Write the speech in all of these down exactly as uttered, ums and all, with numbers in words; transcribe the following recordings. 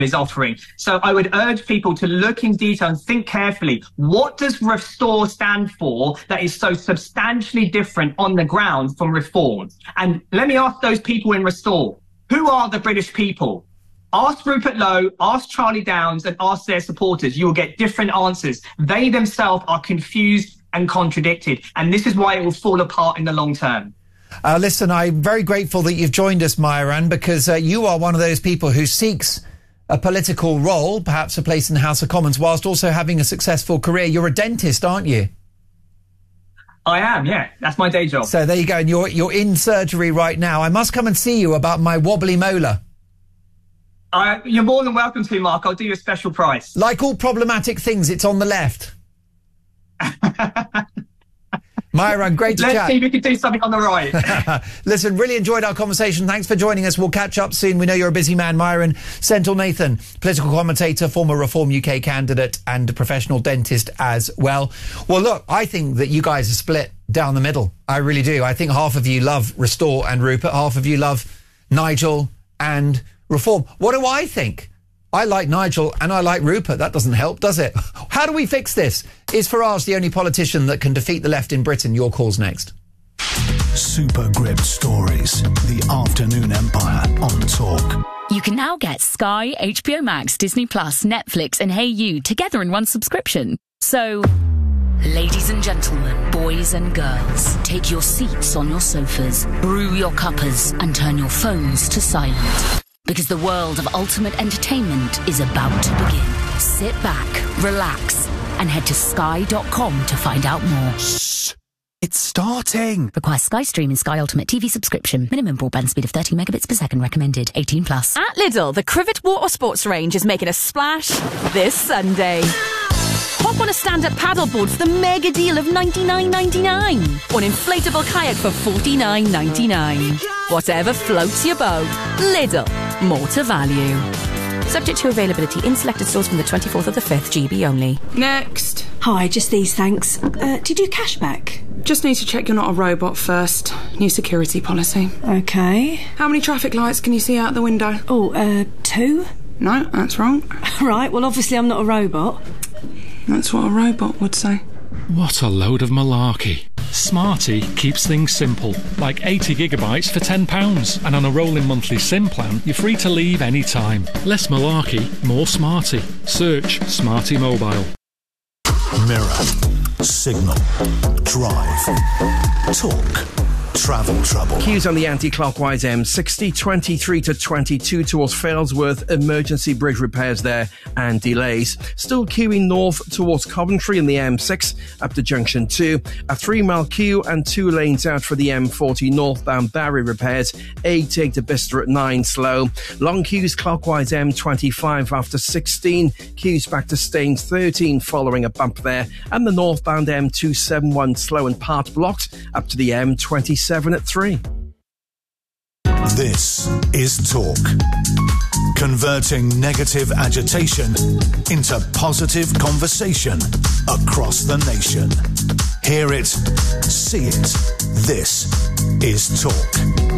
is offering. So I would urge people to look in detail and think carefully. What does Restore stand for that is so substantially different on the ground from Reform? And let me ask those people in Restore, who are the British people? Ask Rupert Lowe, ask Charlie Downs, and ask their supporters. You will get different answers. They themselves are confused and contradicted, and this is why it will fall apart in the long term. Uh, listen, I'm very grateful that you've joined us, Myuran, because uh, you are one of those people who seeks a political role, perhaps a place in the House of Commons, whilst also having a successful career. You're a dentist, aren't you? I am, yeah. That's my day job. So there you go. And you're, you're in surgery right now. I must come and see you about my wobbly molar. Uh, you're more than welcome to, Mark. I'll do you a special price. Like all problematic things, it's on the left. Myuran, great to Let's chat. see if we can do something on the right. Listen, really enjoyed our conversation. Thanks for joining us. We'll catch up soon. We know you're a busy man. Myuran Senthil Nathan, political commentator, former Reform U K candidate and a professional dentist as well. Well, look, I think that you guys are split down the middle. I really do. I think half of you love Restore and Rupert. Half of you love Nigel and Reform. What do I think? I like Nigel and I like Rupert. That doesn't help, does it? How do we fix this? Is Farage the only politician that can defeat the left in Britain? Your call's next. Super Gripped Stories, the Afternoon Empire on Talk. You can now get Sky, H B O Max, Disney Plus, Netflix and Hey You together in one subscription. So, ladies and gentlemen, boys and girls, take your seats on your sofas, brew your cuppers and turn your phones to silent. Because the world of ultimate entertainment is about to begin. Sit back, relax, and head to sky dot com to find out more. Shh! It's starting! Requires Sky Stream and Sky Ultimate T V subscription. Minimum broadband speed of thirty megabits per second recommended. eighteen plus. At Lidl, the Crivet Water Sports range is making a splash this Sunday. Hop on a stand-up paddleboard for the mega deal of ninety-nine ninety-nine. Or an inflatable kayak for forty-nine ninety-nine. Whatever floats your boat. Lidl. More to value. Subject to availability in selected stores from the twenty-fourth of the fifth, G B only. Next. Hi, just these, thanks. Uh, do you do cashback? Just need to check you're not a robot first. New security policy. OK. How many traffic lights can you see out the window? Oh, uh, two? No, that's wrong. Right, well, obviously I'm not a robot. That's what a robot would say. What a load of malarkey. Smarty keeps things simple, like eighty gigabytes for ten pounds, and on a rolling monthly SIM plan, you're free to leave any time. Less malarkey, more Smarty. Search Smarty Mobile. Mirror, Signal, Drive, Talk, Travel Trouble. Queues on the anti-clockwise M sixty, twenty-three to twenty-two towards Failsworth. Emergency bridge repairs there and delays. Still queuing north towards Coventry in the M six up to junction two. A three-mile queue and two lanes out for the M forty northbound Barry repairs. A take to Bicester at nine slow. Long queues clockwise M twenty-five after sixteen. Queues back to Staines thirteen following a bump there. And the northbound M two seventy-one slow and part blocked up to the M twenty-seven at three. This is Talk. Converting negative agitation into positive conversation across the nation. Hear it, see it. This is Talk.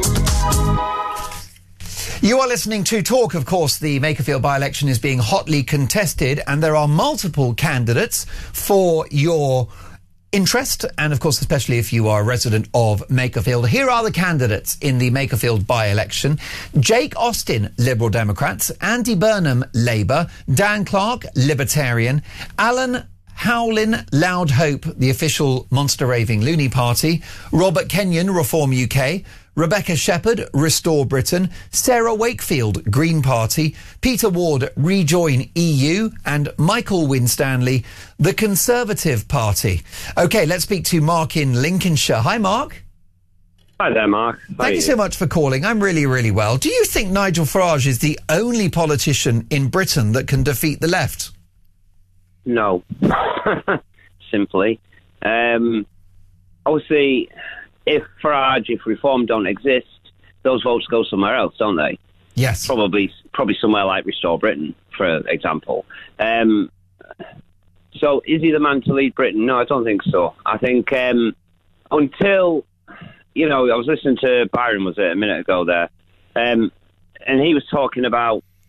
You are listening to Talk. Of course, the Makerfield by-election is being hotly contested and there are multiple candidates for your interest, and of course especially if you are a resident of Makerfield. Here are the candidates in the Makerfield by-election. Jake Austin, Liberal Democrats. Andy Burnham, Labour. Dan Clark, Libertarian. Alan Howlin, Loud Hope, the official monster raving loony party. Robert Kenyon, Reform U K. Rebecca Shepherd, Restore Britain. Sarah Wakefield, Green Party. Peter Ward, Rejoin E U. And Michael Winstanley, the Conservative Party. OK, let's speak to Mark in Lincolnshire. Hi, Mark. Hi there, Mark. How Thank you so much for calling. I'm really, really well. Do you think Nigel Farage is the only politician in Britain that can defeat the left? No. Simply. Um, obviously, if Farage, if Reform don't exist, those votes go somewhere else, don't they? Yes. Probably probably somewhere like Restore Britain, for example. Um, so is he the man to lead Britain? No, I don't think so. I think um, until, you know, I was listening to Byron, was it, a minute ago there, um, and he was talking about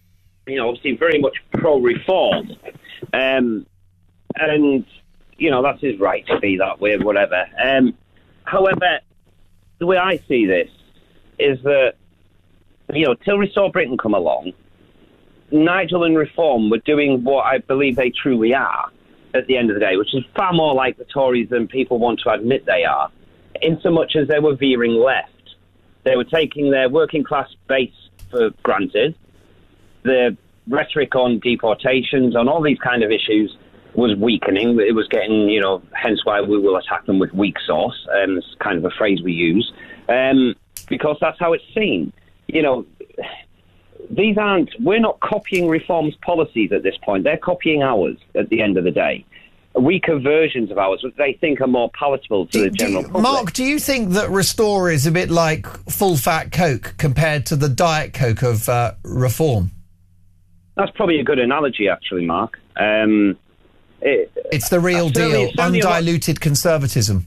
you know, obviously very much pro-reform. Um, and, you know, that's his right to be that way, whatever. Um, however, the way I see this is that, you know, till Restore Britain come along, Nigel and Reform were doing what I believe they truly are at the end of the day, which is far more like the Tories than people want to admit they are, in so much as they were veering left. They were taking their working class base for granted. The rhetoric on deportations, on all these kind of issues, was weakening. It was getting, you know, hence why we will attack them with weak sauce. Um, it's kind of a phrase we use, um, because that's how it's seen. You know, these aren't, we're not copying Reform's policies at this point. They're copying ours at the end of the day. Weaker versions of ours, which they think are more palatable to do, the general do, public. Mark, do you think that Restore is a bit like full-fat Coke compared to the Diet Coke of uh, Reform? That's probably a good analogy, actually, Mark. Um, it, it's the real deal, undiluted conservatism.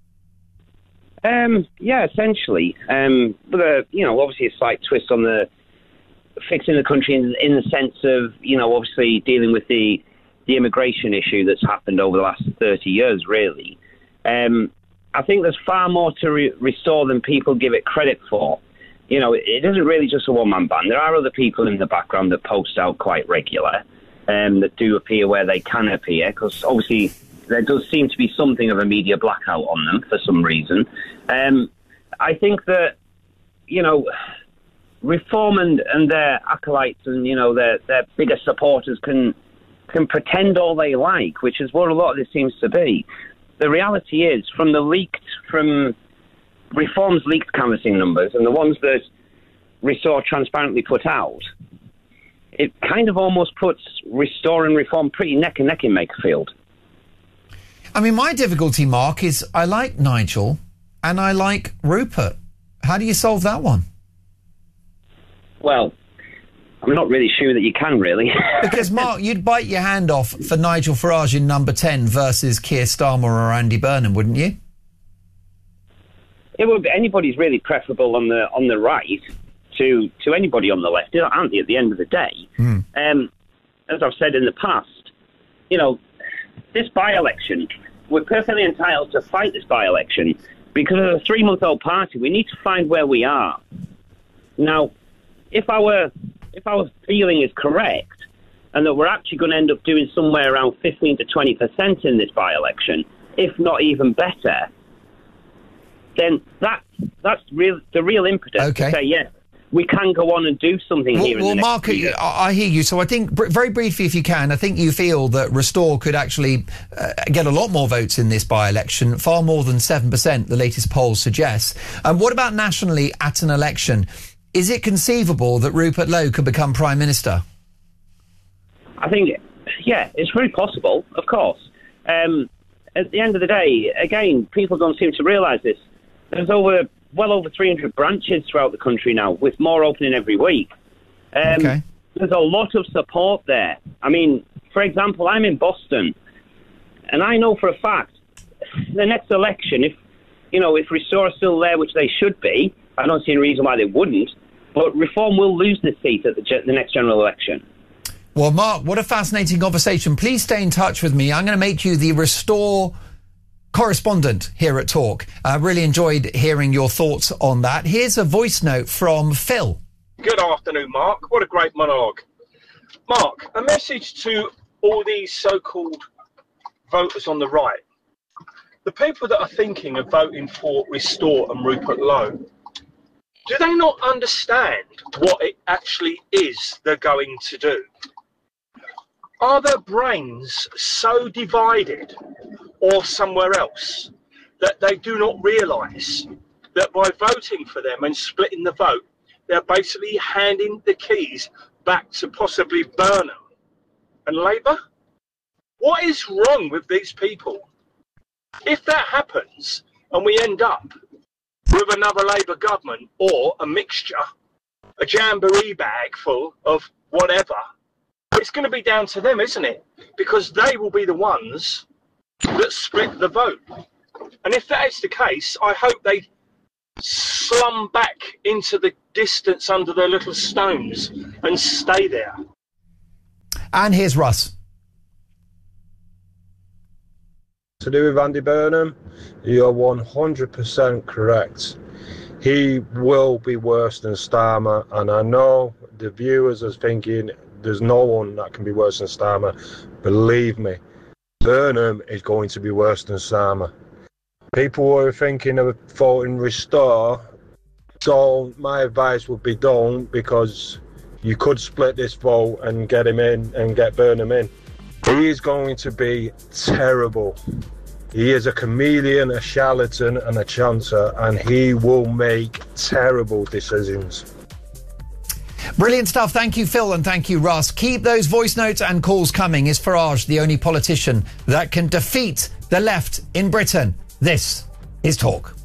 Um, yeah, essentially. Um, but, uh, you know, obviously a slight twist on the fixing the country in, in the sense of, you know, obviously dealing with the the immigration issue that's happened over the last thirty years, really. Um, I think there's far more to re- restore than people give it credit for. You know, it, it isn't really just a one-man band. There are other people in the background that post out quite regular, um, that do appear where they can appear, because obviously there does seem to be something of a media blackout on them for some reason. Um, I think that, you know, Reform and, and their acolytes and, you know, their, their bigger supporters can can pretend all they like, which is what a lot of this seems to be. The reality is, from the leaked, from Reform's leaked canvassing numbers and the ones that Restore transparently put out, it kind of almost puts Restore and Reform pretty neck and neck in Makerfield. I mean, my difficulty, Mark, is I like Nigel and I like Rupert. How do you solve that one? Well, I'm not really sure that you can, really. Because, Mark, you'd bite your hand off for Nigel Farage in number ten versus Keir Starmer or Andy Burnham, wouldn't you? It would be, anybody's really preferable on the on the right to to anybody on the left, aren't they, at the end of the day? Mm. Um, as I've said in the past, you know, this by-election, we're perfectly entitled to fight this by-election because as a three-month-old party, we need to find where we are. Now, if our if our feeling is correct and that we're actually going to end up doing somewhere around fifteen to twenty percent in this by-election, if not even better, then that that's real, the real impetus okay. to say, yes, we can go on and do something well, here in well, the next Mark, few years. I, I hear you. So I think, br- very briefly, if you can, I think you feel that Restore could actually uh, get a lot more votes in this by-election, far more than seven percent, the latest poll suggests. And um, what about nationally at an election? Is it conceivable that Rupert Lowe could become Prime Minister? I think, yeah, it's very possible, of course. Um, at the end of the day, again, people don't seem to realise this. There's over, well over three hundred branches throughout the country now, with more opening every week. Um, okay. There's a lot of support there. I mean, for example, I'm in Boston, and I know for a fact, the next election, if, you know, if Restore are still there, which they should be, I don't see any reason why they wouldn't, but Reform will lose the seat at the, ge- the next general election. Well, Mark, what a fascinating conversation. Please stay in touch with me. I'm going to make you the Restore correspondent here at Talk. I uh, really enjoyed hearing your thoughts on that. Here's a voice note from Phil. Good afternoon, Mark. What a great monologue. Mark, a message to all these so-called voters on the right. The people that are thinking of voting for Restore and Rupert Lowe, do they not understand what it actually is they're going to do? Are their brains so divided or somewhere else that they do not realise that by voting for them and splitting the vote, they're basically handing the keys back to possibly Burnham and Labour? What is wrong with these people? If that happens and we end up with another Labour government or a mixture, a jamboree bag full of whatever, it's going to be down to them, isn't it? Because they will be the ones that split the vote. And if that is the case, I hope they slum back into the distance under their little stones and stay there. And here's Russ. To do with Andy Burnham, you're one hundred percent correct. He will be worse than Starmer, and I know the viewers are thinking there's no one that can be worse than Starmer. Believe me, Burnham is going to be worse than Starmer. People who are thinking of voting Restore, don't. My advice would be don't, because you could split this vote and get him in and get Burnham in. He is going to be terrible. He is a chameleon, a charlatan and a chancer, and he will make terrible decisions. Brilliant stuff. Thank you, Phil, and thank you, Russ. Keep those voice notes and calls coming. Is Farage the only politician that can defeat the left in Britain? This is Talk.